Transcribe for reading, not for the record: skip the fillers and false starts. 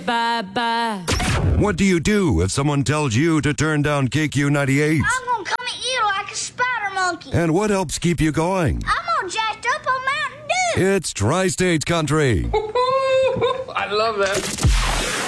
bye. What do you do if someone tells you to turn down KQ98? I'm gonna come at you like a spider monkey. And what helps keep you going? I'm all jacked up on Mountain Dew. It's Tri-State Country. I love that.